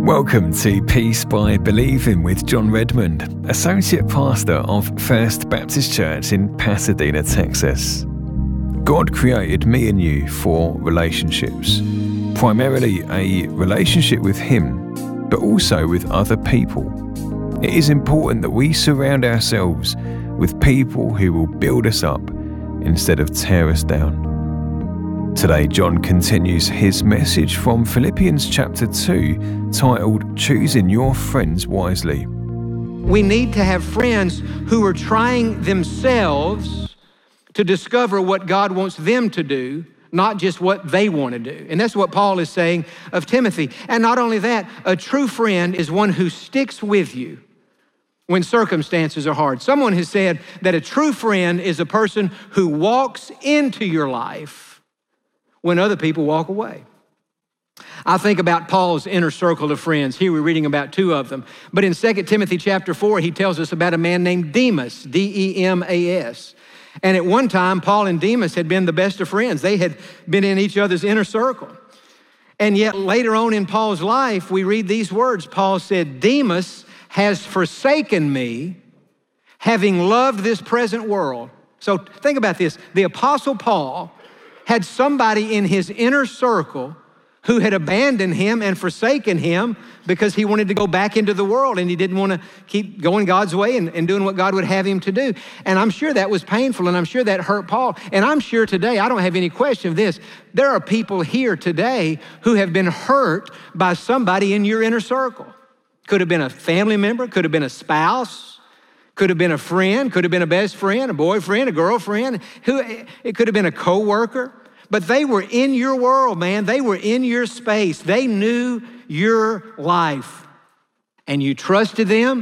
Welcome to Peace by Believing with John Redmond, Associate Pastor of First Baptist Church in Pasadena, Texas. God created me and you for relationships, primarily a relationship with Him, but also with other people. It is important that we surround ourselves with people who will build us up instead of tear us down. Today, John continues his message from Philippians chapter 2, titled Choosing Your Friends Wisely. We need to have friends who are trying themselves to discover what God wants them to do, not just what they want to do. And that's what Paul is saying of Timothy. And not only that, a true friend is one who sticks with you when circumstances are hard. Someone has said that a true friend is a person who walks into your life when other people walk away. I think about Paul's inner circle of friends. Here we're reading about two of them. But in 2 Timothy chapter 4, he tells us about a man named Demas, D-E-M-A-S. And at one time, Paul and Demas had been the best of friends. They had been in each other's inner circle. And yet later on in Paul's life, we read these words. Paul said, Demas has forsaken me, having loved this present world. So think about this. The Apostle Paul had somebody in his inner circle who had abandoned him and forsaken him because he wanted to go back into the world and he didn't want to keep going God's way and doing what God would have him to do. And I'm sure that was painful and I'm sure that hurt Paul. And I'm sure today, I don't have any question of this, there are people here today who have been hurt by somebody in your inner circle. Could have been a family member, could have been a spouse, could have been a friend, could have been a best friend, a boyfriend, a girlfriend, it could have been a coworker. But they were in your world, man. They were in your space. They knew your life. And you trusted them,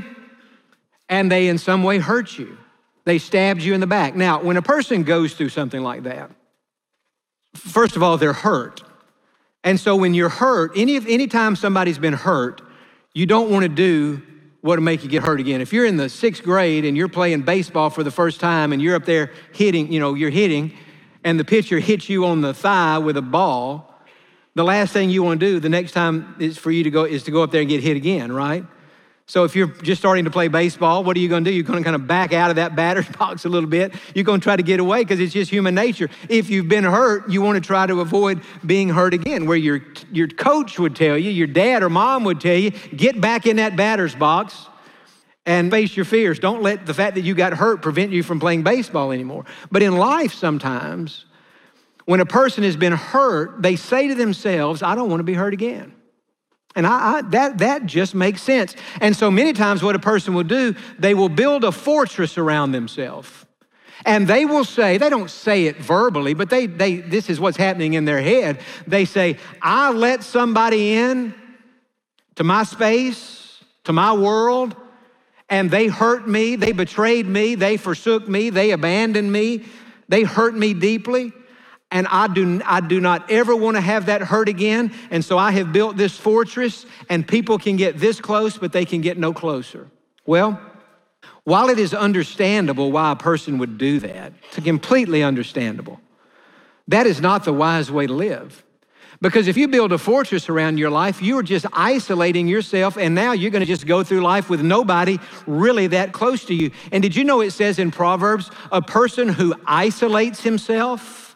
and they in some way hurt you. They stabbed you in the back. Now, when a person goes through something like that, first of all, they're hurt. And so when you're hurt, anytime somebody's been hurt, you don't want to do what will make you get hurt again. If you're in the 6th grade and you're playing baseball for the first time and you're up there hitting, you're hitting, and the pitcher hits you on the thigh with a ball, the last thing you want to do the next time is for you to go up there and get hit again, right? So if you're just starting to play baseball, what are you going to do? You're going to kind of back out of that batter's box a little bit. You're going to try to get away because it's just human nature. If you've been hurt, you want to try to avoid being hurt again, where your coach would tell you, your dad or mom would tell you, get back in that batter's box and face your fears. Don't let the fact that you got hurt prevent you from playing baseball anymore. But in life sometimes, when a person has been hurt, they say to themselves, I don't want to be hurt again. And that just makes sense. And so many times what a person will do, they will build a fortress around themselves. And they will say, they don't say it verbally, but this is what's happening in their head. They say, I let somebody in to my space, to my world, and they hurt me, they betrayed me, they forsook me, they abandoned me, they hurt me deeply, and I do not ever want to have that hurt again, and so I have built this fortress, and people can get this close, but they can get no closer. Well, while it is understandable why a person would do that, it's completely understandable, that is not the wise way to live. Because if you build a fortress around your life, you are just isolating yourself, and now you're going to just go through life with nobody really that close to you. And did you know it says in Proverbs, a person who isolates himself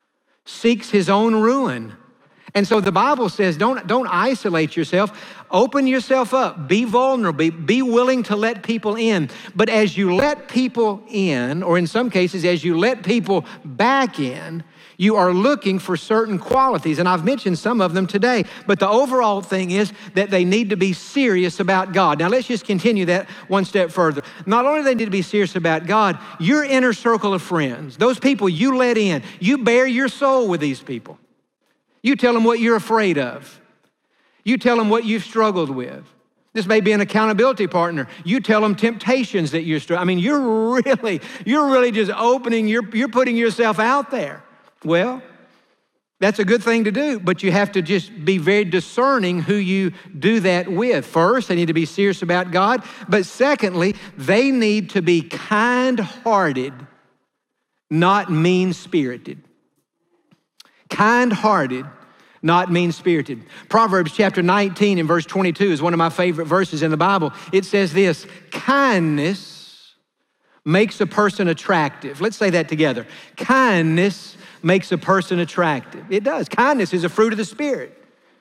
seeks his own ruin. And so the Bible says, don't isolate yourself. Open yourself up. Be vulnerable. Be willing to let people in. But as you let people in, or in some cases, as you let people back in, you are looking for certain qualities, and I've mentioned some of them today, but the overall thing is that they need to be serious about God. Now, let's just continue that one step further. Not only do they need to be serious about God, your inner circle of friends, those people you let in, you bare your soul with these people. You tell them what you're afraid of. You tell them what you've struggled with. This may be an accountability partner. You tell them temptations that you're struggling. I mean, you're really just opening, you're putting yourself out there. Well, that's a good thing to do, but you have to just be very discerning who you do that with. First, they need to be serious about God, but secondly, they need to be kind-hearted, not mean-spirited. Kind-hearted, not mean-spirited. Proverbs chapter 19 and verse 22 is one of my favorite verses in the Bible. It says this, kindness makes a person attractive. Let's say that together. Kindness makes a person attractive. It does. Kindness is a fruit of the Spirit.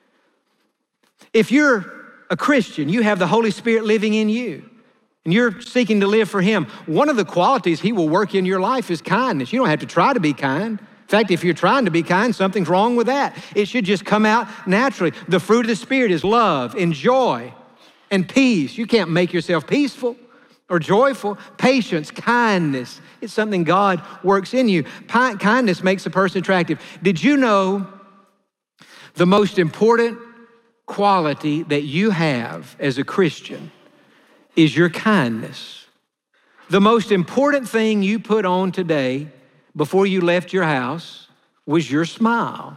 If you're a Christian, you have the Holy Spirit living in you, and you're seeking to live for Him, one of the qualities He will work in your life is kindness. You don't have to try to be kind. In fact, if you're trying to be kind, something's wrong with that. It should just come out naturally. The fruit of the Spirit is love and joy and peace. You can't make yourself peaceful or joyful. Patience, kindness, it's something God works in you. Kindness makes a person attractive. Did you know the most important quality that you have as a Christian is your kindness? The most important thing you put on today before you left your house was your smile.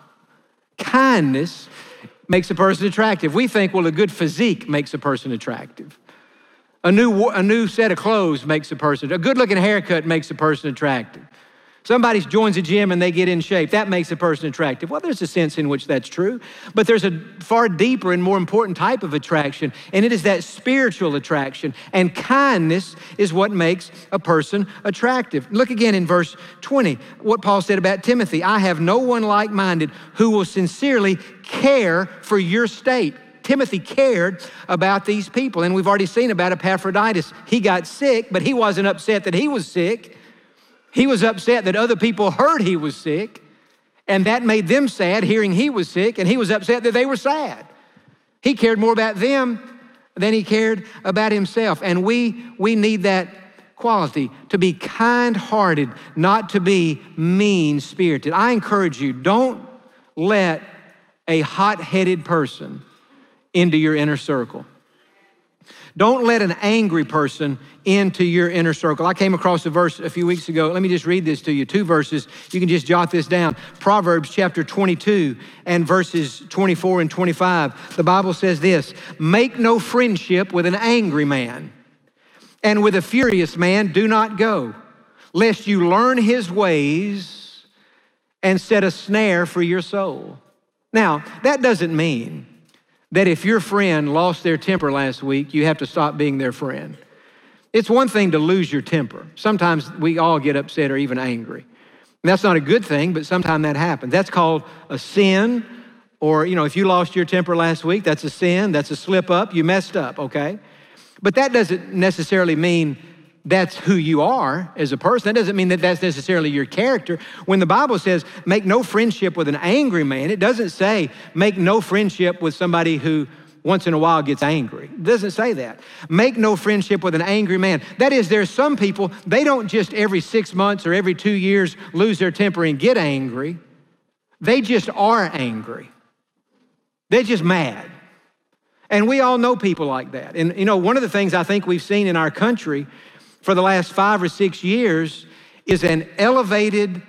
Kindness makes a person attractive. We think, well, a good physique makes a person attractive. A new set of clothes makes a person, a good-looking haircut makes a person attractive. Somebody joins a gym and they get in shape. That makes a person attractive. Well, there's a sense in which that's true, but there's a far deeper and more important type of attraction, and it is that spiritual attraction. And kindness is what makes a person attractive. Look again in verse 20, what Paul said about Timothy. I have no one like-minded who will sincerely care for your state. Timothy cared about these people, and we've already seen about Epaphroditus. He got sick, but he wasn't upset that he was sick. He was upset that other people heard he was sick, and that made them sad, hearing he was sick, and he was upset that they were sad. He cared more about them than he cared about himself, and we need that quality, to be kind-hearted, not to be mean-spirited. I encourage you, don't let a hot-headed person into your inner circle. Don't let an angry person into your inner circle. I came across a verse a few weeks ago. Let me just read this to you. 2 verses. You can just jot this down. Proverbs chapter 22 and verses 24 and 25. The Bible says this, make no friendship with an angry man, and with a furious man do not go, lest you learn his ways and set a snare for your soul. Now, that doesn't mean that if your friend lost their temper last week, you have to stop being their friend. It's one thing to lose your temper. Sometimes we all get upset or even angry. And that's not a good thing, but sometimes that happens. That's called a sin, or, if you lost your temper last week, that's a sin, that's a slip up, you messed up, okay? But that doesn't necessarily mean that's who you are as a person. That doesn't mean that that's necessarily your character. When the Bible says, make no friendship with an angry man, it doesn't say, make no friendship with somebody who once in a while gets angry. It doesn't say that. Make no friendship with an angry man. That is, there's some people, they don't just every 6 months or every 2 years lose their temper and get angry. They just are angry. They're just mad. And we all know people like that. And one of the things I think we've seen in our country for the last 5 or 6 years is an elevated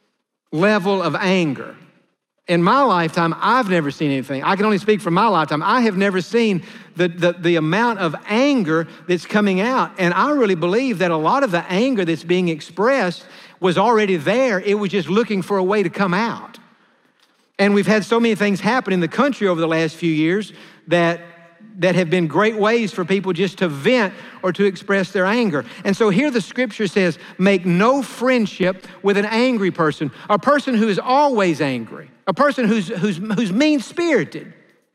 level of anger. In my lifetime, I've never seen anything. I can only speak for my lifetime. I have never seen the amount of anger that's coming out. And I really believe that a lot of the anger that's being expressed was already there. It was just looking for a way to come out. And we've had so many things happen in the country over the last few years that have been great ways for people just to vent or to express their anger. And so here the scripture says, make no friendship with an angry person, a person who is always angry, a person who's mean-spirited,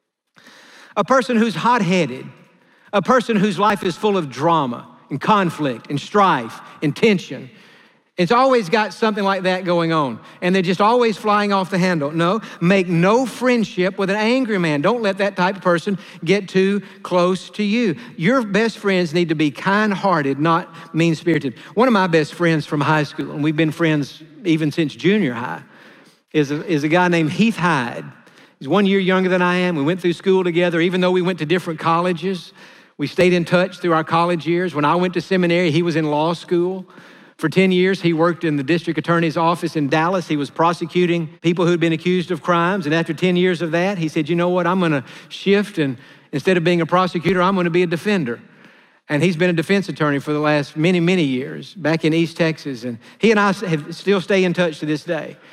a person who's hot-headed, a person whose life is full of drama and conflict and strife and tension. It's always got something like that going on, and they're just always flying off the handle. No, make no friendship with an angry man. Don't let that type of person get too close to you. Your best friends need to be kind-hearted, not mean-spirited. One of my best friends from high school, and we've been friends even since junior high, is a guy named Heath Hyde. He's 1 year younger than I am. We went through school together, even though we went to different colleges. We stayed in touch through our college years. When I went to seminary, he was in law school. For 10 years, he worked in the district attorney's office in Dallas. He was prosecuting people who'd been accused of crimes. And after 10 years of that, he said, you know what, I'm going to shift, and instead of being a prosecutor, I'm going to be a defender. And he's been a defense attorney for the last many, many years back in East Texas. And he and I still stay in touch to this day.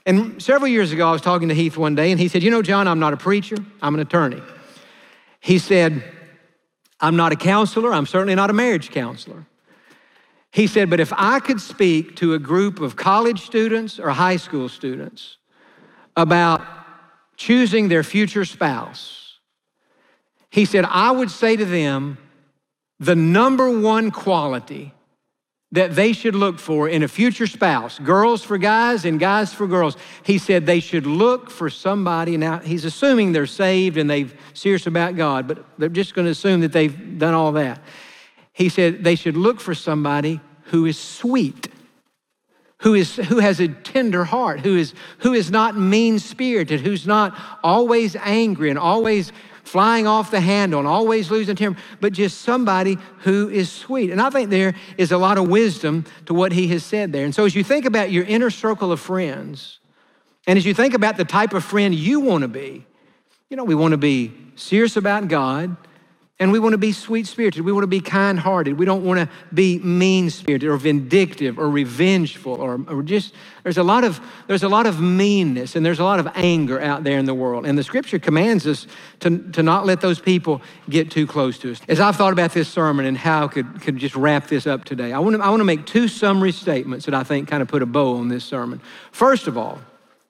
And several years ago, I was talking to Heath one day, and he said, John, I'm not a preacher, I'm an attorney. He said, I'm not a counselor, I'm certainly not a marriage counselor. He said, but if I could speak to a group of college students or high school students about choosing their future spouse, he said, I would say to them, the number one quality that they should look for in a future spouse, girls for guys and guys for girls, he said they should look for somebody. Now, he's assuming they're saved and they're serious about God, but they're just going to assume that they've done all that. He said they should look for somebody who is sweet, who has a tender heart, who is not mean-spirited, who's not always angry and always flying off the handle and always losing temper, but just somebody who is sweet. And I think there is a lot of wisdom to what he has said there. And so as you think about your inner circle of friends, and as you think about the type of friend you want to be, we want to be serious about God, and we want to be sweet-spirited. We want to be kind-hearted. We don't want to be mean-spirited or vindictive or revengeful or just, there's a lot of meanness and there's a lot of anger out there in the world. And the scripture commands us to not let those people get too close to us. As I've thought about this sermon and how I could just wrap this up today, I want to make two summary statements that I think kind of put a bow on this sermon. First of all,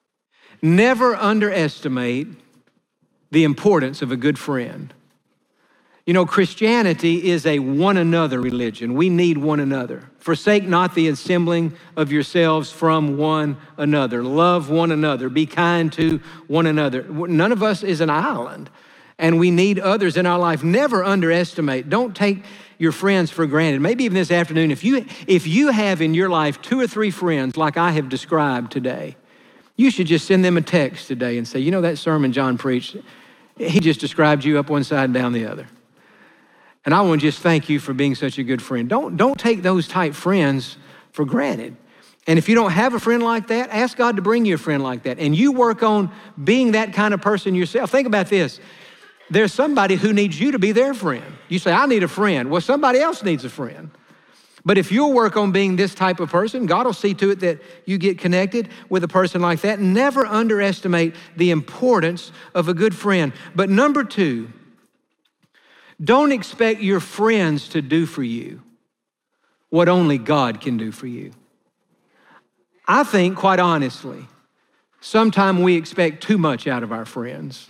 never underestimate the importance of a good friend. Christianity is a one another religion. We need one another. Forsake not the assembling of yourselves from one another. Love one another. Be kind to one another. None of us is an island, and we need others in our life. Never underestimate. Don't take your friends for granted. Maybe even this afternoon, if you have in your life 2 or 3 friends like I have described today, you should just send them a text today and say, that sermon John preached, he just described you up one side and down the other. And I want to just thank you for being such a good friend. Don't take those type friends for granted. And if you don't have a friend like that, ask God to bring you a friend like that. And you work on being that kind of person yourself. Think about this. There's somebody who needs you to be their friend. You say, I need a friend. Well, somebody else needs a friend. But if you'll work on being this type of person, God will see to it that you get connected with a person like that. Never underestimate the importance of a good friend. But number 2, don't expect your friends to do for you what only God can do for you. I think, quite honestly, sometimes we expect too much out of our friends.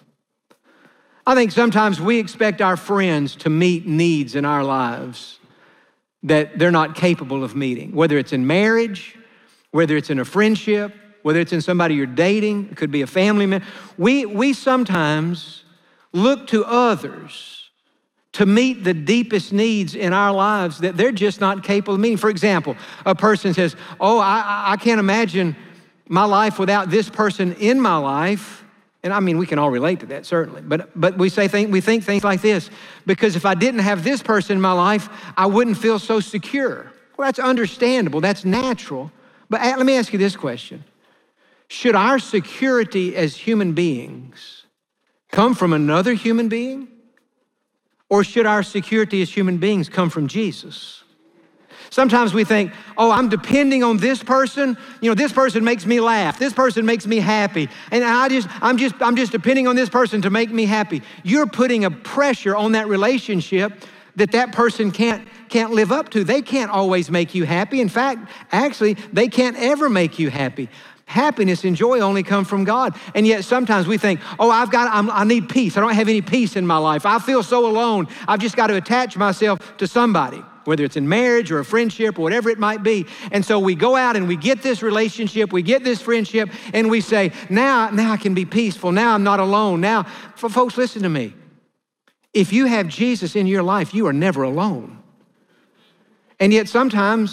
I think sometimes we expect our friends to meet needs in our lives that they're not capable of meeting, whether it's in marriage, whether it's in a friendship, whether it's in somebody you're dating, it could be a family member. We sometimes look to others to meet the deepest needs in our lives that they're just not capable of meeting. For example, a person says, I can't imagine my life without this person in my life. And I mean, we can all relate to that, certainly. But we think things like this, because if I didn't have this person in my life, I wouldn't feel so secure. Well, that's understandable, that's natural. But let me ask you this question. Should our security as human beings come from another human being? Or should our security as human beings come from Jesus? Sometimes we think, I'm depending on this person. This person makes me laugh. This person makes me happy. And I'm just depending on this person to make me happy. You're putting a pressure on that relationship that person can't live up to. They can't always make you happy. In fact, actually, they can't ever make you happy. Happiness and joy only come from God. And yet sometimes we think, I need peace. I don't have any peace in my life. I feel so alone. I've just got to attach myself to somebody, whether it's in marriage or a friendship or whatever it might be. And so we go out and we get this relationship, we get this friendship, and we say, now I can be peaceful. Now I'm not alone. Now, folks, listen to me. If you have Jesus in your life, you are never alone. And yet sometimes